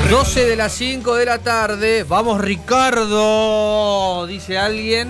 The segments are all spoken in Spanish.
12 de las 5 de la tarde. Vamos, Ricardo, dice alguien.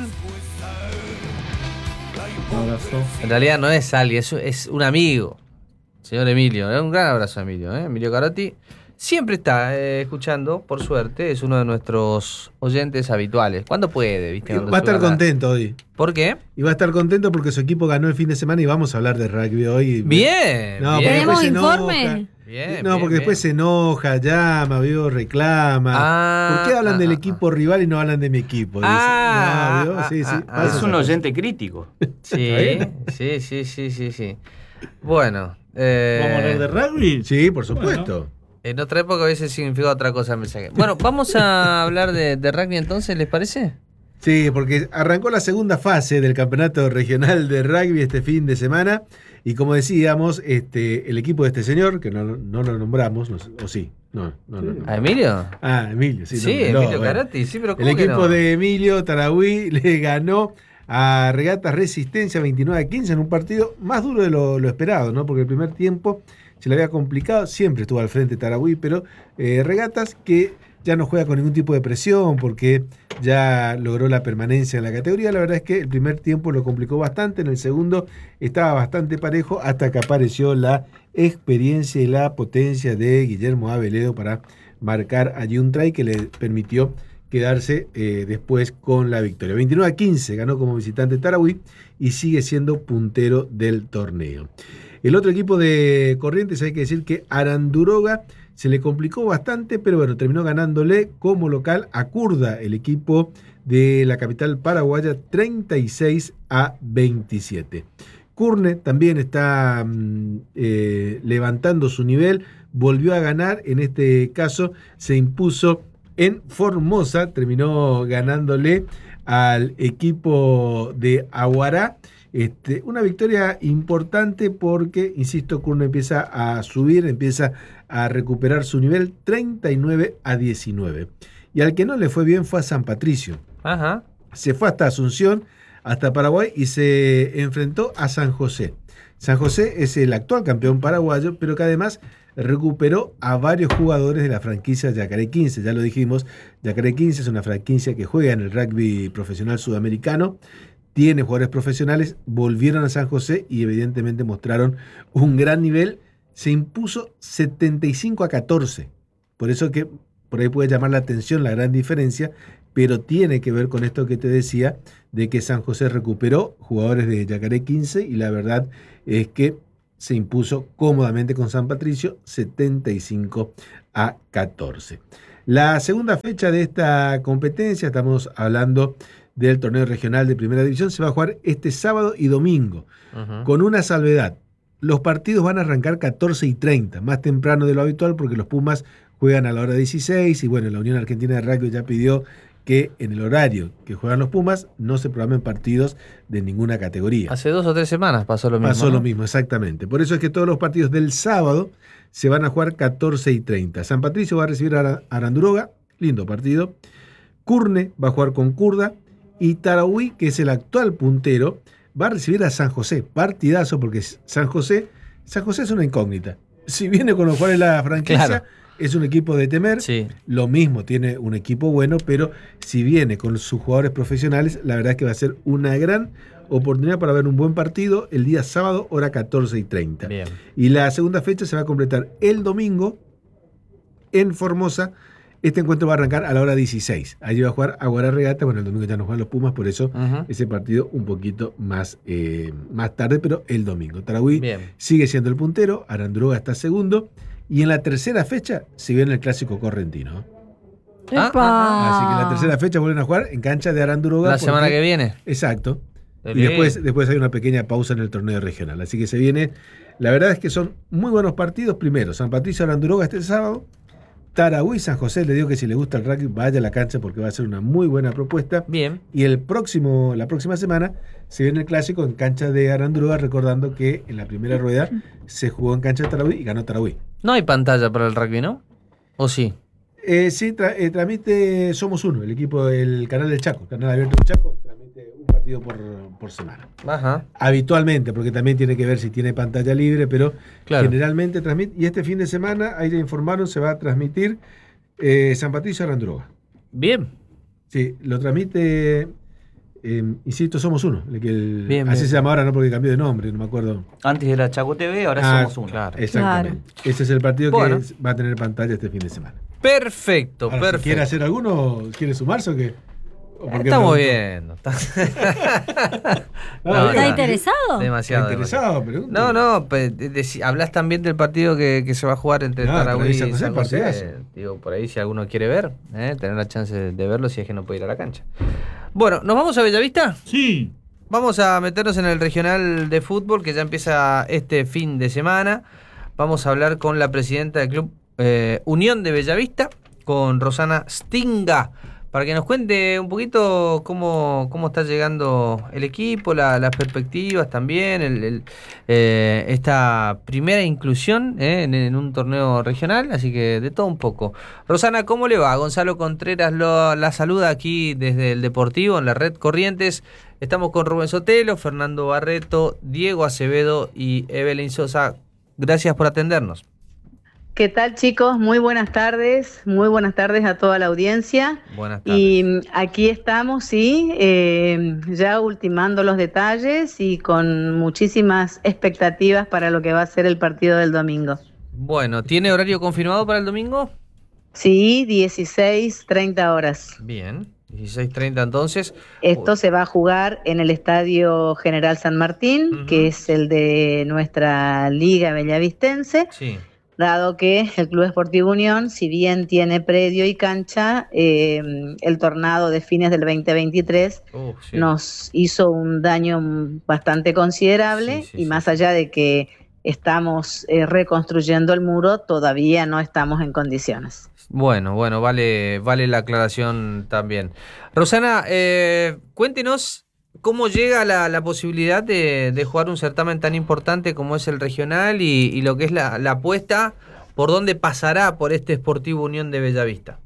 Un abrazo. En realidad no es alguien, es un amigo. Señor Emilio, un gran abrazo a Emilio. Emilio Carotti siempre está escuchando, por suerte, es uno de nuestros oyentes habituales. ¿Cuándo puede? ¿Viste? Cuando va a estar suba contento hoy. ¿Por qué? Y va a estar contento porque su equipo ganó el fin de semana y vamos a hablar de rugby hoy. Bien. No, bien. ¿Tenemos se informe? enoja. Bien, No, bien, porque después se bien. enoja, llama, reclama. ¿Por qué hablan del equipo rival y no hablan de mi equipo? Dice. No, ¿vio? Sí, sí. Es un oyente crítico. Sí, sí. Bueno. ¿Vamos a hablar de rugby? Sí, por supuesto. En otra época a veces significa otra cosa el mensaje. Bueno, vamos a hablar de rugby entonces, ¿les parece? Sí, porque arrancó la segunda fase del campeonato regional de rugby este fin de semana. Y como decíamos, el equipo de este señor, que no lo nombramos, o sí, no. ¿A Emilio? Ah, Emilio, sí. Sí, Emilio Carotti, sí, pero ¿cómo el que equipo no? de Emilio Tarahui le ganó a Regatas Resistencia 29-15 en un partido más duro de lo esperado, ¿no? Porque el primer tiempo se le había complicado, siempre estuvo al frente Tarahui, pero Regatas que ya no juega con ningún tipo de presión porque ya logró la permanencia en la categoría. La verdad es que el primer tiempo lo complicó bastante, en el segundo estaba bastante parejo hasta que apareció la experiencia y la potencia de Guillermo Aveledo para marcar allí un try que le permitió quedarse después con la victoria. 29-15 ganó como visitante Tarahui y sigue siendo puntero del torneo. El otro equipo de Corrientes, hay que decir que Aranduroga se le complicó bastante, pero bueno, terminó ganándole como local a Curda, el equipo de la capital paraguaya, 36-27. Curne también está levantando su nivel, volvió a ganar, en este caso se impuso en Formosa, terminó ganándole al equipo de Aguará. Una victoria importante porque, insisto, Curne empieza a subir, empieza a recuperar su nivel, 39-19. Y al que no le fue bien fue a San Patricio. Ajá. Se fue hasta Asunción, hasta Paraguay, y se enfrentó a San José. San José es el actual campeón paraguayo, pero que además recuperó a varios jugadores de la franquicia Yacaré 15. Ya lo dijimos, Yacaré 15 es una franquicia que juega en el rugby profesional sudamericano, tiene jugadores profesionales, volvieron a San José y evidentemente mostraron un gran nivel. Se impuso 75-14. Por eso que por ahí puede llamar la atención la gran diferencia, pero tiene que ver con esto que te decía, de que San José recuperó jugadores de Yacaré 15 y la verdad es que se impuso cómodamente con San Patricio 75-14. La segunda fecha de esta competencia, estamos hablando del torneo regional de primera división, se va a jugar este sábado y domingo, con una salvedad. Los partidos van a arrancar 14:30, más temprano de lo habitual porque los Pumas juegan a la hora 16 y bueno, la Unión Argentina de Rugby ya pidió que en el horario que juegan los Pumas no se programen partidos de ninguna categoría. Hace 2 o 3 semanas pasó lo mismo. Pasó ¿no? lo mismo, exactamente. Por eso es que todos los partidos del sábado se van a jugar 14:30. San Patricio va a recibir a Aranduroga, lindo partido. Curne va a jugar con Curda. Y Tarahui, que es el actual puntero, va a recibir a San José. Partidazo, porque San José es una incógnita. Si viene con los cuales la franquicia, Claro. es un equipo de temer. Sí. Lo mismo, tiene un equipo bueno, pero si viene con sus jugadores profesionales, la verdad es que va a ser una gran oportunidad para ver un buen partido el día sábado, hora 14:30. Bien. Y la segunda fecha se va a completar el domingo en Formosa. Este encuentro va a arrancar a la hora 16. Allí va a jugar Aguará Regata. Bueno, el domingo ya no juegan los Pumas, por eso ese partido un poquito más tarde, pero el domingo. Tarahui Bien. sigue siendo el puntero, Aranduroga está segundo. Y en la tercera fecha se viene el clásico correntino. ¡Epa! Así que en la tercera fecha vuelven a jugar en cancha de Aranduroga. La semana que viene. Exacto. Y Bien. después hay una pequeña pausa en el torneo regional. Así que se viene. La verdad es que son muy buenos partidos. Primero, San Patricio Aranduroga este sábado. Tarahui San José, le digo que si le gusta el rugby, vaya a la cancha porque va a ser una muy buena propuesta. Bien. Y la próxima semana se viene el clásico en cancha de Aranduroga, recordando que en la primera rueda se jugó en cancha de Tarahui y ganó Tarahui. No hay pantalla para el rugby, ¿no? ¿O sí? Sí, transmite Somos Uno, el equipo del canal del Chaco, canal abierto del Chaco, transmite un partido por semana. Ajá. Habitualmente, porque también tiene que ver si tiene pantalla libre, pero Claro. generalmente transmite. Y este fin de semana, ahí ya informaron, se va a transmitir San Patricio Arandroga. Bien. Sí, lo transmite, insisto, Somos Uno. Bien, así bien. se llama ahora, no porque cambió de nombre, no me acuerdo. Antes era Chaco TV, ahora somos uno. Claro. Exactamente. Ese es el partido Bueno. que va a tener pantalla este fin de semana. Perfecto, Ahora, perfecto. si quiere hacer alguno, ¿quiere sumarse o qué? ¿O por qué Estamos pregunto? viendo. ¿Está interesado? Demasiado. ¿Está interesado? Pregunto. No, hablas también del partido que se va a jugar entre No, Tarahui y San José, San José. partidazo. Digo, por ahí si alguno quiere ver, tener la chance de verlo si es que no puede ir a la cancha. Bueno, ¿nos vamos a Bellavista? Sí. Vamos a meternos en el regional de fútbol que ya empieza este fin de semana. Vamos a hablar con la presidenta del club Unión de Bellavista, con Rosana Stinga, para que nos cuente un poquito cómo está llegando el equipo, las perspectivas también, esta primera inclusión en un torneo regional, así que de todo un poco. Rosana, ¿cómo le va? Gonzalo Contreras la saluda aquí desde el Deportivo, en la red Corrientes. Estamos con Rubén Sotelo, Fernando Barreto, Diego Acevedo y Evelyn Sosa. Gracias por atendernos. ¿Qué tal, chicos? Muy buenas tardes a toda la audiencia. Buenas tardes. Y aquí estamos, sí, ya ultimando los detalles y con muchísimas expectativas para lo que va a ser el partido del domingo. Bueno, ¿tiene horario confirmado para el domingo? Sí, 16:30 horas. Bien, 16:30 entonces. Esto se va a jugar en el Estadio General San Martín, que es el de nuestra Liga Bellavistense. Sí. Dado que el Club Esportivo Unión, si bien tiene predio y cancha, el tornado de fines del 2023 Sí. nos hizo un daño bastante considerable y más allá de que estamos reconstruyendo el muro, todavía no estamos en condiciones. Bueno, vale la aclaración también. Rosana, cuéntenos cómo llega la posibilidad de jugar un certamen tan importante como es el regional y lo que es la apuesta, por dónde pasará por este Sportivo Unión de Bellavista.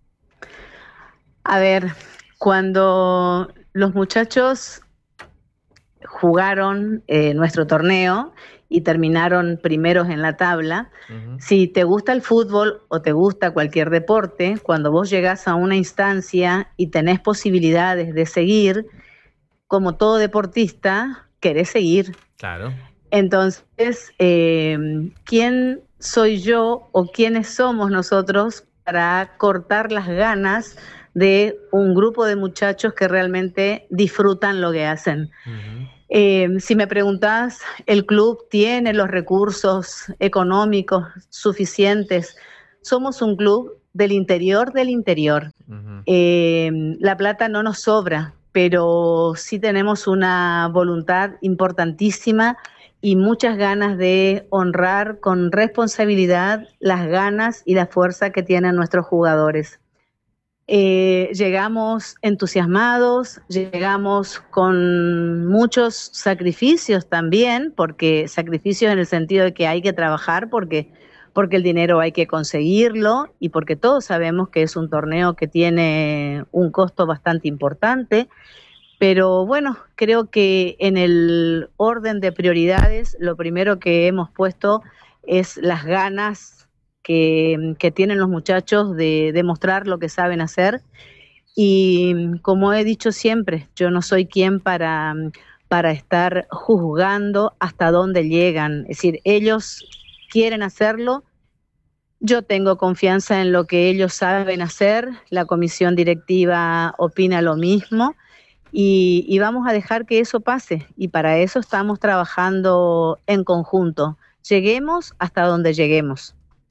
A ver, cuando los muchachos jugaron nuestro torneo y terminaron primeros en la tabla, si te gusta el fútbol o te gusta cualquier deporte, cuando vos llegás a una instancia y tenés posibilidades de seguir, como todo deportista, querés seguir. Claro. Entonces, ¿quién soy yo o quiénes somos nosotros para cortar las ganas de un grupo de muchachos que realmente disfrutan lo que hacen? Si me preguntás, ¿el club tiene los recursos económicos suficientes? Somos un club del interior del interior. La plata no nos sobra, pero sí tenemos una voluntad importantísima y muchas ganas de honrar con responsabilidad las ganas y la fuerza que tienen nuestros jugadores. Llegamos entusiasmados, llegamos con muchos sacrificios también, porque sacrificios en el sentido de que hay que trabajar porque el dinero hay que conseguirlo y porque todos sabemos que es un torneo que tiene un costo bastante importante. Pero bueno, creo que en el orden de prioridades, lo primero que hemos puesto es las ganas que tienen los muchachos de demostrar lo que saben hacer. Y como he dicho siempre, yo no soy quien para estar juzgando hasta dónde llegan. Es decir, ellos quieren hacerlo. Yo tengo confianza en lo que ellos saben hacer. La comisión directiva opina lo mismo. Y vamos a dejar que eso pase y para eso estamos trabajando en conjunto. Lleguemos hasta donde lleguemos.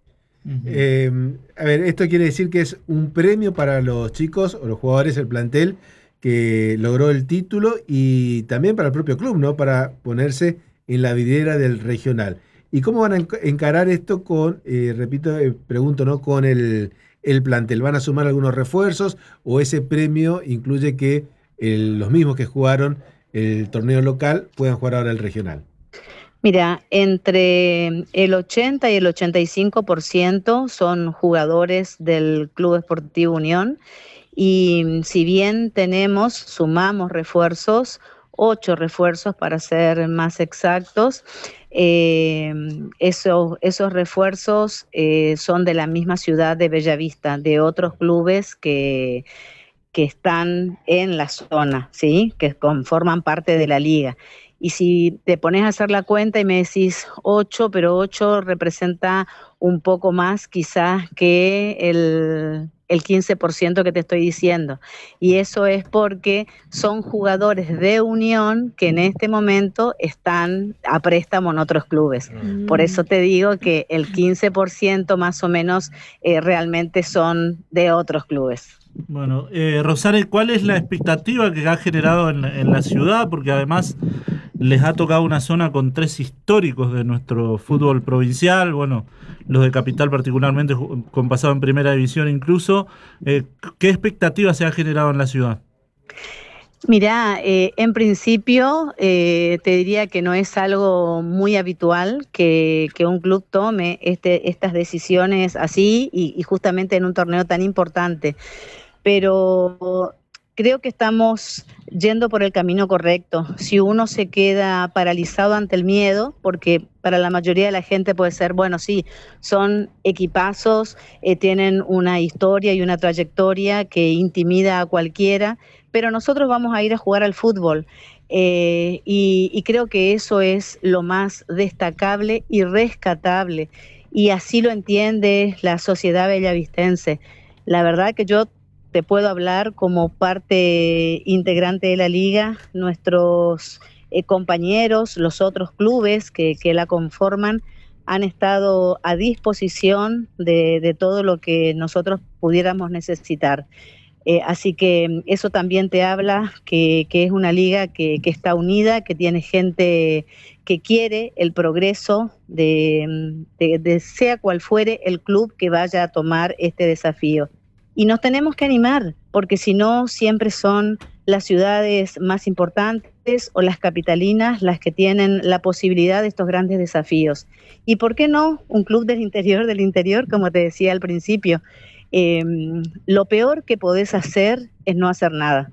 A ver, esto quiere decir que es un premio para los chicos o los jugadores, el plantel que logró el título y también para el propio club, ¿no? Para ponerse en la vidriera del regional. ¿Y cómo van a encarar esto con, pregunto, ¿no? Con el plantel? ¿Van a sumar algunos refuerzos o ese premio incluye que los mismos que jugaron el torneo local puedan jugar ahora el regional? Mira, entre el 80 y el 85% son jugadores del Club Esportivo Unión y si bien sumamos refuerzos, 8 refuerzos para ser más exactos, Esos refuerzos son de la misma ciudad de Bellavista, de otros clubes que están en la zona, ¿sí? Que conforman parte de la liga. Y si te pones a hacer la cuenta y me decís 8, pero 8 representa un poco más quizás que el 15% que te estoy diciendo. Y eso es porque son jugadores de Unión que en este momento están a préstamo en otros clubes. Por eso te digo que el 15% más o menos realmente son de otros clubes. Bueno, Rosane, ¿cuál es la expectativa que ha generado en la ciudad? Porque además les ha tocado una zona con 3 históricos de nuestro fútbol provincial, bueno, los de Capital particularmente, con pasado en primera división incluso. ¿Qué expectativa se ha generado en la ciudad? Mirá, en principio te diría que no es algo muy habitual que un club tome estas decisiones así y justamente en un torneo tan importante. Pero creo que estamos yendo por el camino correcto. Si uno se queda paralizado ante el miedo, porque para la mayoría de la gente puede ser, bueno, sí, son equipazos, tienen una historia y una trayectoria que intimida a cualquiera, pero nosotros vamos a ir a jugar al fútbol. Y creo que eso es lo más destacable y rescatable, y así lo entiende la sociedad bellavistense. La verdad que yo te puedo hablar como parte integrante de la liga, nuestros compañeros, los otros clubes que la conforman, han estado a disposición de todo lo que nosotros pudiéramos necesitar. Así que eso también te habla que es una liga que está unida, que tiene gente que quiere el progreso de sea cual fuere el club que vaya a tomar este desafío. Y nos tenemos que animar, porque si no, siempre son las ciudades más importantes o las capitalinas las que tienen la posibilidad de estos grandes desafíos. ¿Y por qué no un club del interior, como te decía al principio? Lo peor que podés hacer es no hacer nada.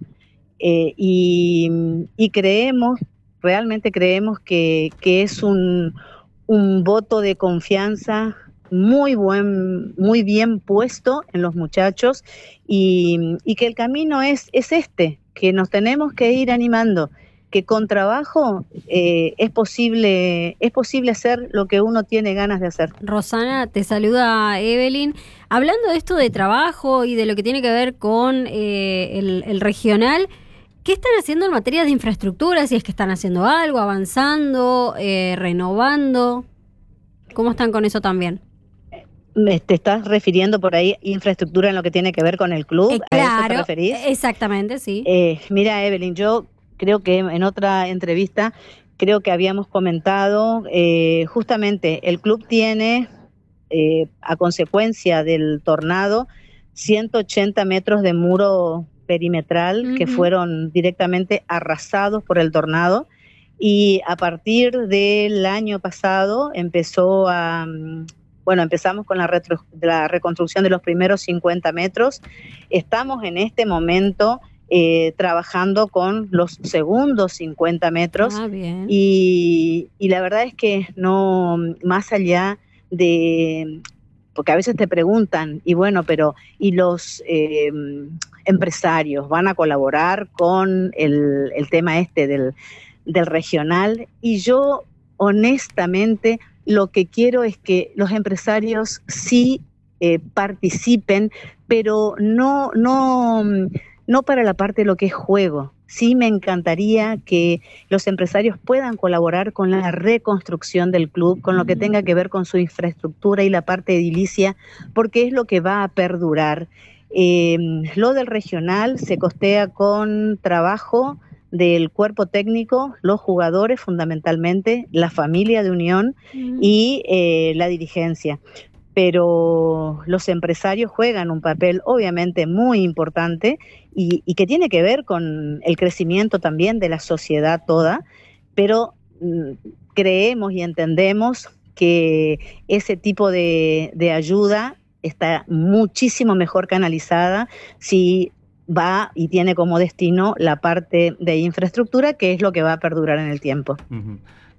Y creemos, realmente creemos que es un voto de confianza muy bien puesto en los muchachos, y que el camino es este, que nos tenemos que ir animando, que con trabajo es posible hacer lo que uno tiene ganas de hacer. Rosana, te saluda Evelyn. Hablando de esto de trabajo y de lo que tiene que ver con el regional, ¿qué están haciendo en materia de infraestructura? Si es que están haciendo algo, avanzando, renovando. ¿Cómo están con eso también? ¿Te estás refiriendo por ahí infraestructura en lo que tiene que ver con el club? Claro, ¿a eso te referís? Exactamente, sí. Mira, Evelyn, yo creo que en otra entrevista creo que habíamos comentado, justamente el club tiene, a consecuencia del tornado, 180 metros de muro perimetral que fueron directamente arrasados por el tornado, y a partir del año pasado empezamos con la reconstrucción de los primeros 50 metros. Estamos en este momento trabajando con los segundos 50 metros. Bien. Y la verdad es que no, más allá de, porque a veces te preguntan, y bueno, pero ¿y los empresarios van a colaborar con el tema del regional? Y yo honestamente lo que quiero es que los empresarios sí participen, pero no para la parte de lo que es juego. Sí me encantaría que los empresarios puedan colaborar con la reconstrucción del club, con lo que tenga que ver con su infraestructura y la parte edilicia, porque es lo que va a perdurar. Lo del regional se costea con trabajo del cuerpo técnico, los jugadores fundamentalmente, la familia de Unión y la dirigencia. Pero los empresarios juegan un papel obviamente muy importante y que tiene que ver con el crecimiento también de la sociedad toda, pero creemos y entendemos que ese tipo de ayuda está muchísimo mejor canalizada si va y tiene como destino la parte de infraestructura, que es lo que va a perdurar en el tiempo.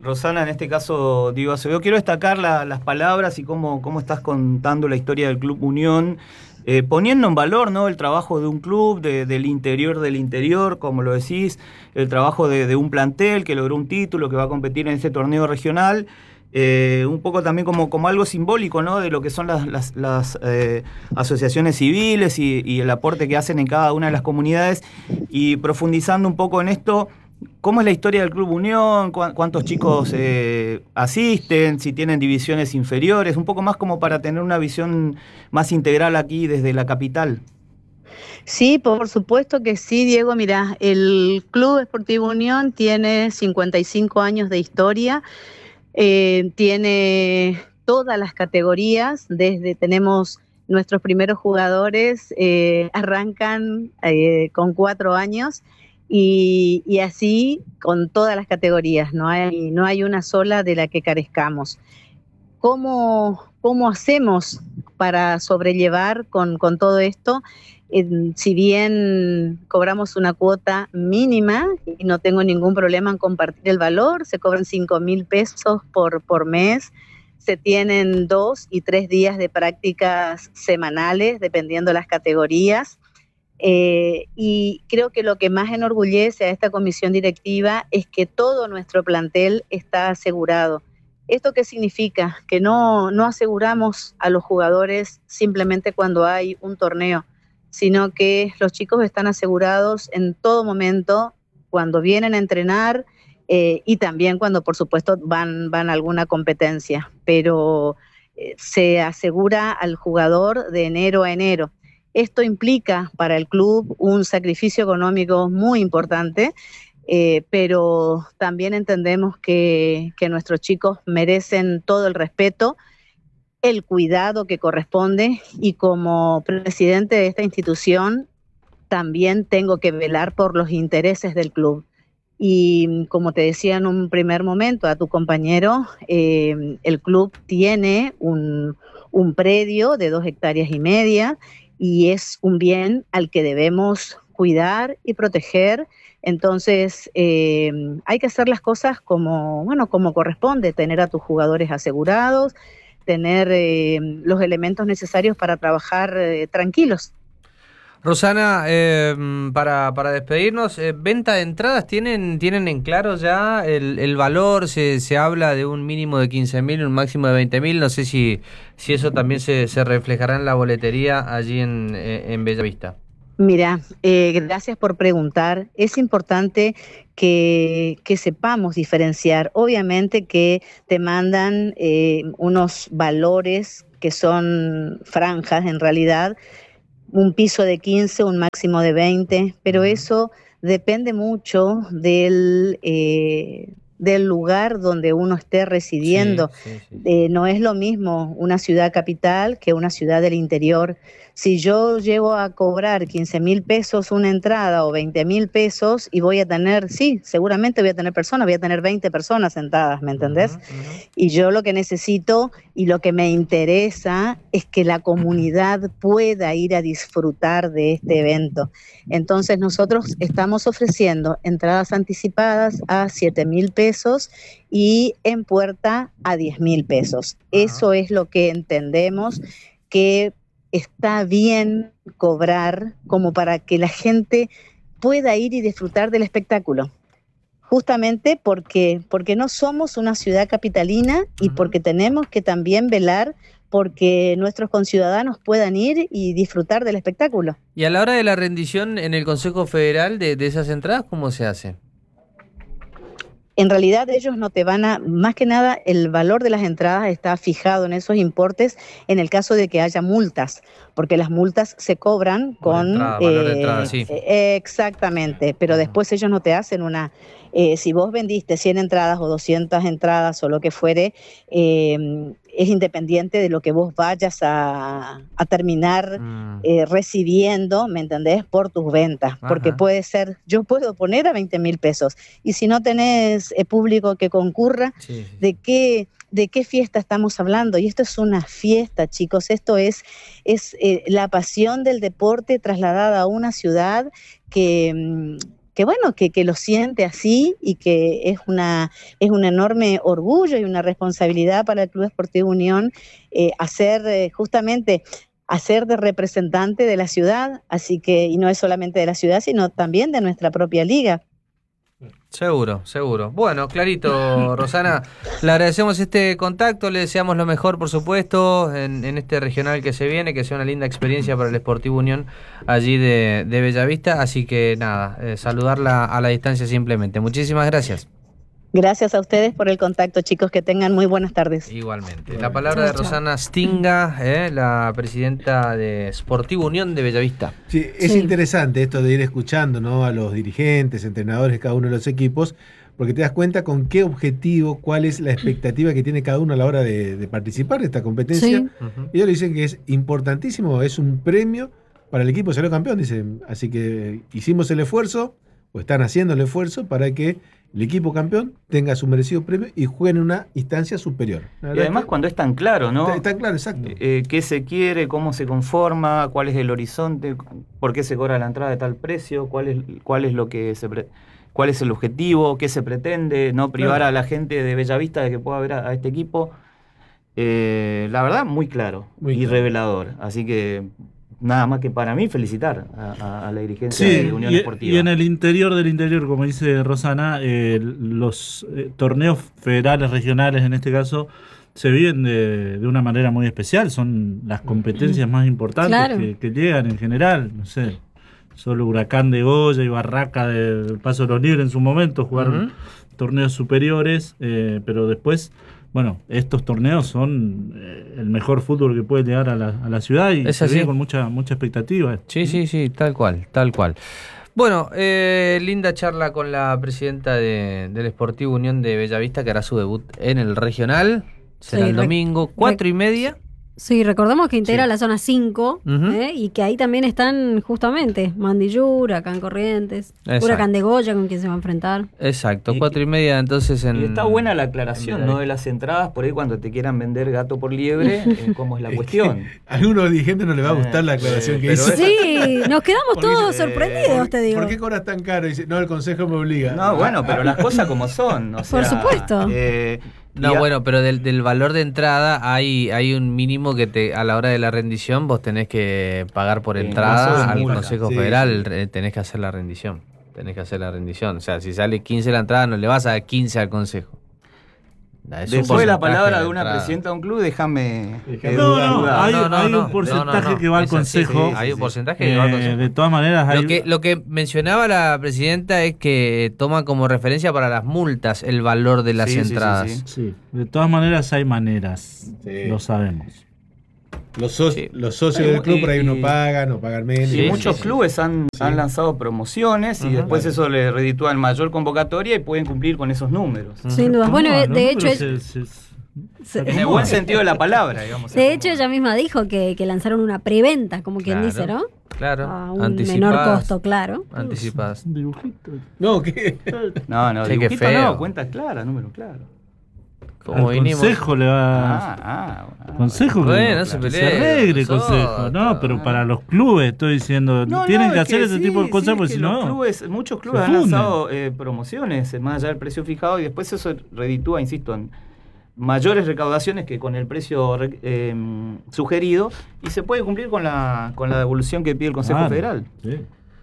Rosana, en este caso, Diego Acevedo, quiero destacar las palabras y cómo estás contando la historia del Club Unión, poniendo en valor, ¿no?, el trabajo de un club, del interior, como lo decís, el trabajo de un plantel que logró un título, que va a competir en ese torneo regional. Un poco también como algo simbólico, ¿no?, de lo que son las asociaciones civiles y el aporte que hacen en cada una de las comunidades. Y profundizando un poco en esto, ¿cómo es la historia del Club Unión? ¿Cuántos chicos asisten? ¿Si tienen divisiones inferiores? Un poco más como para tener una visión más integral aquí desde la capital. Sí, por supuesto que sí, Diego. Mira, el Club Esportivo Unión tiene 55 años de historia. Tiene todas las categorías, tenemos nuestros primeros jugadores, arrancan con 4 años y así con todas las categorías, no hay una sola de la que carezcamos. ¿Cómo hacemos para sobrellevar con todo esto? Si bien cobramos una cuota mínima y no tengo ningún problema en compartir el valor, se cobran 5.000 pesos por mes, se tienen 2 y 3 días de prácticas semanales, dependiendo de las categorías, y creo que lo que más enorgullece a esta comisión directiva es que todo nuestro plantel está asegurado. ¿Esto qué significa? Que no aseguramos a los jugadores simplemente cuando hay un torneo, sino que los chicos están asegurados en todo momento, cuando vienen a entrenar y también cuando, por supuesto, van a alguna competencia. Pero se asegura al jugador de enero a enero. Esto implica para el club un sacrificio económico muy importante, pero también entendemos que nuestros chicos merecen todo el respeto, el cuidado que corresponde, y como presidente de esta institución también tengo que velar por los intereses del club. Y como te decía en un primer momento a tu compañero, el club tiene un predio de 2,5 hectáreas y es un bien al que debemos cuidar y proteger. Entonces hay que hacer las cosas como corresponde, tener a tus jugadores asegurados, tener los elementos necesarios para trabajar tranquilos. Rosana, para despedirnos, venta de entradas, ¿tienen en claro ya el valor? Se habla de un mínimo de 15.000, un máximo de 20.000, no sé si eso también se reflejará en la boletería allí en Bellavista. Mira, gracias por preguntar. Es importante que sepamos diferenciar. Obviamente que te mandan unos valores que son franjas en realidad, un piso de 15, un máximo de 20, pero eso depende mucho del lugar donde uno esté residiendo. Sí. No es lo mismo una ciudad capital que una ciudad del interior. Si yo llego a cobrar 15.000 pesos una entrada o 20.000 pesos y voy a tener, sí, seguramente voy a tener personas, voy a tener 20 personas sentadas, ¿me entendés? Y yo lo que necesito y lo que me interesa es que la comunidad pueda ir a disfrutar de este evento. Entonces nosotros estamos ofreciendo entradas anticipadas a 7.000 pesos y en puerta a 10.000 pesos. Eso es lo que entendemos que está bien cobrar como para que la gente pueda ir y disfrutar del espectáculo. Justamente porque no somos una ciudad capitalina y porque tenemos que también velar porque nuestros conciudadanos puedan ir y disfrutar del espectáculo. Y a la hora de la rendición en el Consejo Federal de esas entradas, ¿cómo se hace? En realidad ellos no te van a, más que nada el valor de las entradas está fijado en esos importes en el caso de que haya multas, porque las multas se cobran con... valor de entrada, sí. Exactamente, pero después ellos no te hacen una... si vos vendiste 100 entradas o 200 entradas o lo que fuere, es independiente de lo que vos vayas a terminar recibiendo, ¿me entendés? Por tus ventas. Ajá. Porque puede ser, yo puedo poner a 20.000 pesos y si no tenés público que concurra, sí. ¿De qué fiesta estamos hablando? Y esto es una fiesta, chicos, esto es la pasión del deporte trasladada a una ciudad que bueno, que lo siente así y que es un enorme orgullo y una responsabilidad para el Club Esportivo Unión justamente hacer de representante de la ciudad, así que, y no es solamente de la ciudad, sino también de nuestra propia liga. Seguro, seguro. Bueno, clarito, Rosana, le agradecemos este contacto, le deseamos lo mejor, por supuesto, en este regional que se viene, que sea una linda experiencia para el Sportivo Unión allí de Bellavista, así que nada, saludarla a la distancia simplemente. Muchísimas gracias. Gracias a ustedes por el contacto, chicos, que tengan muy buenas tardes. Igualmente. La palabra de Rosana Stinga, la presidenta de Sportivo Unión de Bellavista. Sí, es interesante esto de ir escuchando, ¿no?, a los dirigentes, entrenadores de cada uno de los equipos, porque te das cuenta con qué objetivo, cuál es la expectativa que tiene cada uno a la hora de participar de esta competencia. Sí. Ellos le dicen que es importantísimo, es un premio para el equipo que salió campeón, dicen. Así que hicimos el esfuerzo, o están haciendo el esfuerzo para que el equipo campeón tenga su merecido premio y juegue en una instancia superior. Y además cuando es tan claro, ¿no? Está claro, exacto. ¿Qué se quiere? ¿Cómo se conforma? ¿Cuál es el horizonte? ¿Por qué se cobra la entrada de tal precio? ¿Cuál es lo que cuál es el objetivo? ¿Qué se pretende? ¿No privar a la gente de Bellavista de que pueda ver a este equipo? La verdad, muy claro y revelador. Así que nada más que para mí felicitar a la dirigencia de Unión Esportiva. Y en el interior del interior, como dice Rosana, los torneos federales, regionales en este caso, se viven de una manera muy especial. Son las competencias más importantes que llegan en general. No sé, solo Huracán de Goya y Barraca del Paso de los Libres en su momento jugaron torneos superiores, pero después... Bueno, estos torneos son el mejor fútbol que puede llegar a la ciudad y se viene con mucha expectativa. Sí, tal cual. Bueno, linda charla con la presidenta del Sportivo Unión de Bellavista, que hará su debut en el regional. Será el domingo, 4:30. Sí, recordemos que integra la zona 5 y que ahí también están justamente Mandillú, Huracán Corrientes, Huracán de Goya, con quien se va a enfrentar. Exacto, 4:30 entonces en... Y está buena la aclaración, ¿no?, de las entradas, por ahí cuando te quieran vender gato por liebre, cómo es la cuestión. A algunos dirigentes no les va a gustar la aclaración que hizo. Sí, nos quedamos todos sorprendidos, te digo. ¿Por qué cobras tan caro? Dice, no, el consejo me obliga. No, bueno, pero las cosas como son. Por supuesto. No, bueno, pero del valor de entrada hay un mínimo que a la hora de la rendición vos tenés que pagar por entrada al Consejo Federal, tenés que hacer la rendición. O sea, si sale 15 la entrada, no le vas a dar 15 al Consejo. Después de la palabra de una presidenta de un club, déjame hay un porcentaje que va al Consejo. Hay un porcentaje que va al Consejo. De todas maneras, lo que mencionaba la presidenta es que toma como referencia para las multas el valor de las entradas. Sí. De todas maneras, hay maneras. Lo sabemos. Los socios del club por ahí no pagan menos. Y muchos clubes han lanzado promociones y después eso le reditúa en mayor convocatoria y pueden cumplir con esos números. Sin duda. Bueno, de hecho... En el buen sentido de la palabra, digamos. De hecho, ella misma dijo que lanzaron una preventa, como quien dice, ¿no? Claro. A un menor costo, claro. Anticipadas. Dibujitos. No, dibujito feo. No, cuenta clara, número claro. Como al Consejo le va... Consejo bueno, no se pelee. Se arregle Consejo. No, pero para los clubes estoy diciendo, tienen que hacer ese tipo de cosas, porque si no... Muchos clubes han lanzado promociones más allá del precio fijado y después eso reditúa, insisto, en mayores recaudaciones que con el precio sugerido y se puede cumplir con la devolución que pide el Consejo Federal. Sí.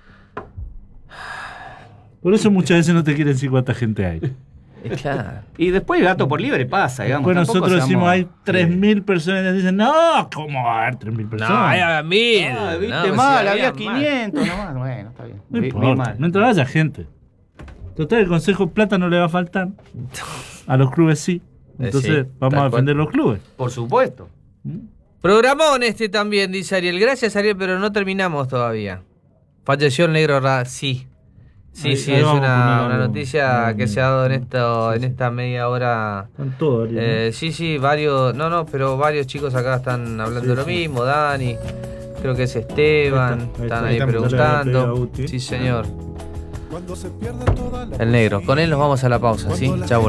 Por eso muchas veces no te quieren decir cuánta gente hay. Claro. Y después gato por libre pasa, digamos. Pues nosotros decimos hay 3.000 personas y dicen, no, ¿cómo va a haber 3.000 personas? No, había 1.000. Viste mal, había 500 nomás. Bueno, está bien. No importa, mientras haya gente. Total, el Consejo Plata no le va a faltar. A los clubes sí. Entonces vamos a defender los clubes. Por supuesto. Programón también, dice Ariel. Gracias, Ariel, pero no terminamos todavía. Falleció el negro Sí, es una noticia que se ha dado en esta media hora. Están todos, sí, varios. Pero varios chicos acá están hablando de lo mismo. Dani, creo que es Esteban. Están ahí preguntando. Sí, señor. El negro. Con él nos vamos a la pausa, ¿sí? Ya volvemos.